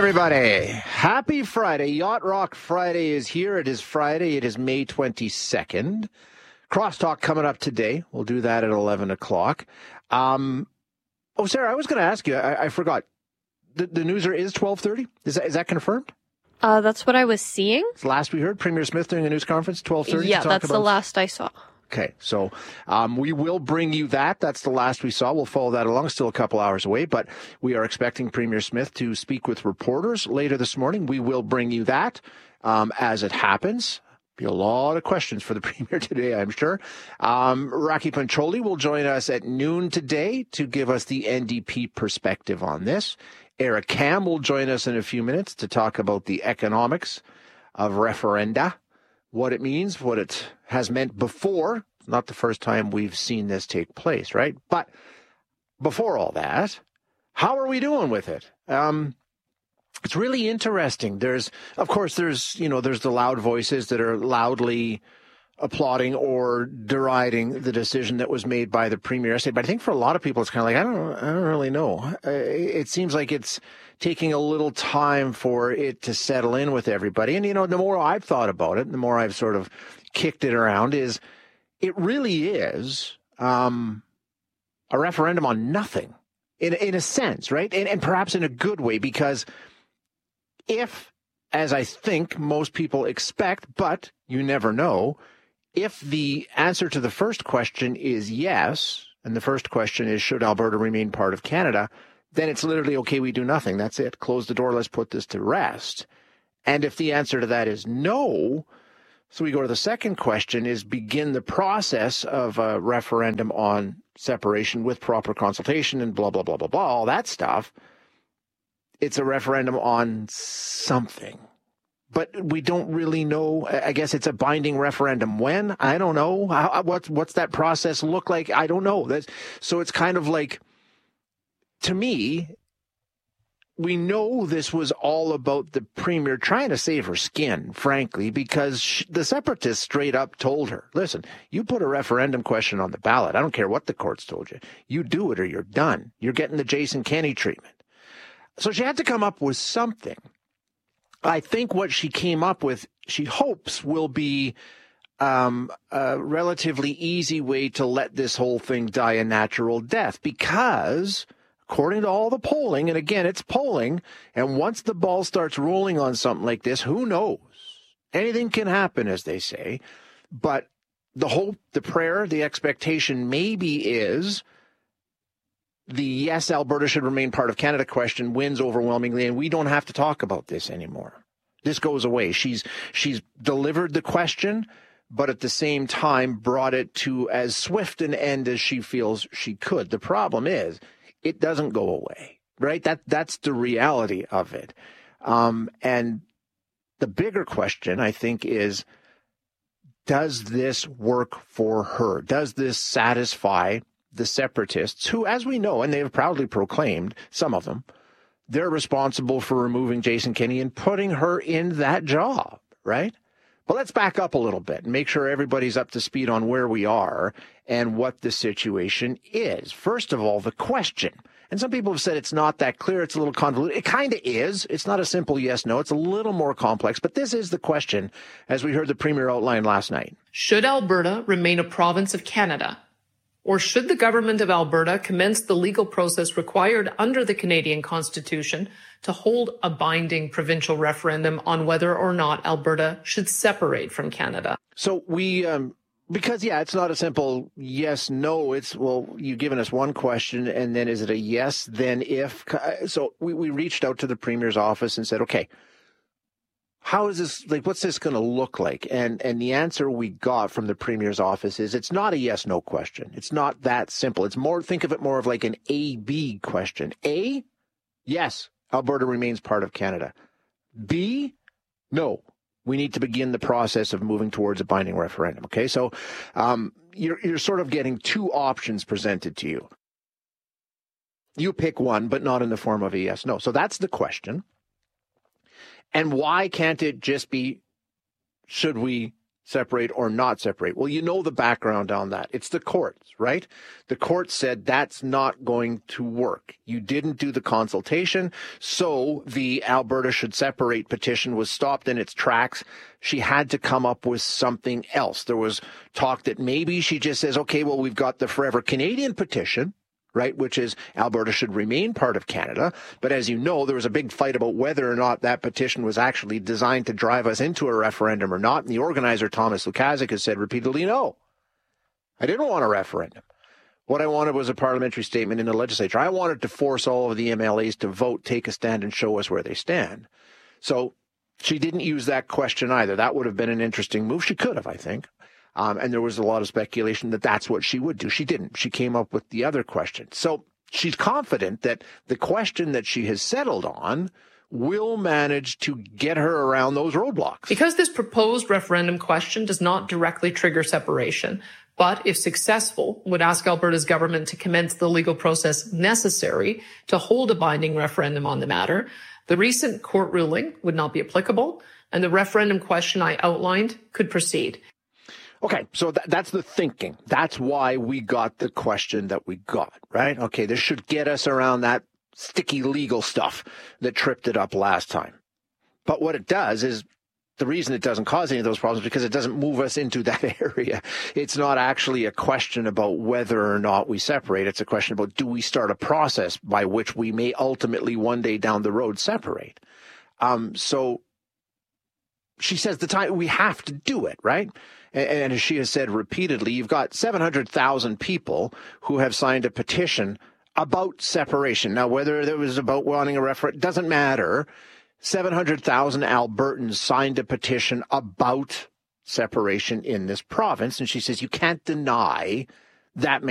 everybody. Happy Friday. Yacht Rock Friday is here. It is Friday. It is May 22nd. Crosstalk coming up today. We'll do that at 11 o'clock. Sarah, I was going to ask you. I forgot. The newser is 12:30? Is that confirmed? That's what I was seeing. It's last we heard. Premier Smith doing a news conference, 12:30? Yeah, that's the last I saw. Okay, so we will bring you that. That's the last we saw. We'll follow that along. Still a couple hours away, but we are expecting Premier Smith to speak with reporters later this morning. We will bring you that as it happens. Be a lot of questions for the Premier today, I'm sure. Rocky Pancholi will join us at noon today to give us the NDP perspective on this. Eric Kam will join us in a few minutes to talk about the economics of referenda, what it means, what it has meant before. It's not the first time we've seen this take place, right? But before all that, how are we doing with it? It's really interesting. There's the loud voices that are loudly applauding or deriding the decision that was made by the Premier yesterday. But I think for a lot of people, it's kind of like, I don't really know. It seems like it's taking a little time for it to settle in with everybody. And, the more I've thought about it, the more I've sort of kicked it around is it really is a referendum on nothing in a sense, right? And perhaps in a good way, because if, as I think most people expect, but you never know, if the answer to the first question is yes, and the first question is, should Alberta remain part of Canada, then it's literally, okay, we do nothing. That's it. Close the door. Let's put this to rest. And if the answer to that is no, so we go to the second question, is begin the process of a referendum on separation with proper consultation and blah, blah, blah, blah, blah, all that stuff. It's a referendum on something. But we don't really know. I guess it's a binding referendum. When? I don't know. What's that process look like? I don't know. So it's kind of like, to me, we know this was all about the Premier trying to save her skin, frankly, because the separatists straight up told her, listen, you put a referendum question on the ballot. I don't care what the courts told you. You do it or you're done. You're getting the Jason Kenney treatment. So she had to come up with something. I think what she came up with, she hopes, will be a relatively easy way to let this whole thing die a natural death, because according to all the polling, and again, it's polling, and once the ball starts rolling on something like this, who knows? Anything can happen, as they say. But the hope, the prayer, the expectation maybe is the yes, Alberta should remain part of Canada question wins overwhelmingly, and we don't have to talk about this anymore. This goes away. She's delivered the question, but at the same time brought it to as swift an end as she feels she could. The problem is it doesn't go away, right? That's the reality of it. And the bigger question, I think, is, does this work for her? Does this satisfy the separatists who, as we know, and they have proudly proclaimed, some of them, they're responsible for removing Jason Kenney and putting her in that job, right? But let's back up a little bit and make sure everybody's up to speed on where we are and what the situation is. First of all, the question. And some people have said it's not that clear. It's a little convoluted. It kind of is. It's not a simple yes, no. It's a little more complex. But this is the question, as we heard the Premier outline last night. Should Alberta remain a province of Canada? Or should the government of Alberta commence the legal process required under the Canadian Constitution to hold a binding provincial referendum on whether or not Alberta should separate from Canada? So we, because, it's not a simple yes, no. It's, well, you've given us one question, and then is it a yes, then if? So we reached out to the Premier's office and said, okay, how is this, what's this going to look like? And the answer we got from the Premier's office is it's not a yes, no question. It's not that simple. It's more, think of it more of like an A-B question. A, yes, Alberta remains part of Canada. B, no, we need to begin the process of moving towards a binding referendum. Okay, so you're sort of getting two options presented to you. You pick one, but not in the form of a yes, no. So that's the question. And why can't it just be, should we separate or not separate. Well, you know the background on that. It's the courts, right? The court said that's not going to work. You didn't do the consultation, so the Alberta Should Separate petition was stopped in its tracks. She had to come up with something else. There was talk that maybe she just says, okay, well, we've got the Forever Canadian petition, right, which is Alberta should remain part of Canada. But as you know, there was a big fight about whether or not that petition was actually designed to drive us into a referendum or not. And the organizer, Thomas Lukaszuk, has said repeatedly, no, I didn't want a referendum. What I wanted was a parliamentary statement in the legislature. I wanted to force all of the MLAs to vote, take a stand, and show us where they stand. So she didn't use that question either. That would have been an interesting move. She could have, I think. And there was a lot of speculation that that's what she would do. She didn't. She came up with the other question. So she's confident that the question that she has settled on will manage to get her around those roadblocks. Because this proposed referendum question does not directly trigger separation, but if successful, would ask Alberta's government to commence the legal process necessary to hold a binding referendum on the matter, the recent court ruling would not be applicable, and the referendum question I outlined could proceed. Okay, so that's the thinking. That's why we got the question that we got, right? Okay, this should get us around that sticky legal stuff that tripped it up last time. But what it does is, the reason it doesn't cause any of those problems is because it doesn't move us into that area. It's not actually a question about whether or not we separate. It's a question about, do we start a process by which we may ultimately one day down the road separate? So she says the time we have to do it, right? And as she has said repeatedly, you've got 700,000 people who have signed a petition about separation. Now, whether it was about wanting a referendum, doesn't matter. 700,000 Albertans signed a petition about separation in this province. And she says you can't deny that